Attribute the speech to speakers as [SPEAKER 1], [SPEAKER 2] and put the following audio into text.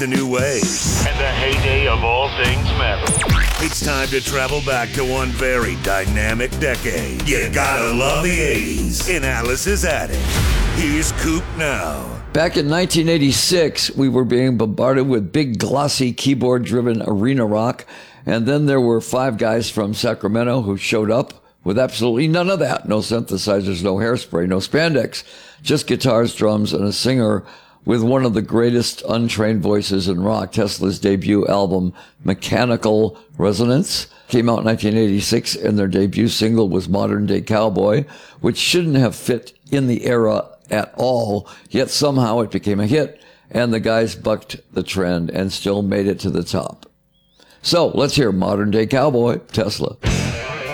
[SPEAKER 1] The new wave.
[SPEAKER 2] And the heyday of all things metal.
[SPEAKER 1] It's time to travel back to one very dynamic decade. You gotta love the 80s in Alice's Attic. Here's Coop now.
[SPEAKER 3] Back in 1986, we were being bombarded with big, glossy, keyboard-driven arena rock, and then there were 5 guys from Sacramento who showed up with absolutely none of that. No synthesizers, no hairspray, no spandex, just guitars, drums, and a singer with one of the greatest untrained voices in rock. Tesla's debut album, Mechanical Resonance, came out in 1986, and their debut single was Modern Day Cowboy, which shouldn't have fit in the era at all, yet somehow it became a hit, and the guys bucked the trend and still made it to the top. So let's hear Modern Day Cowboy, Tesla.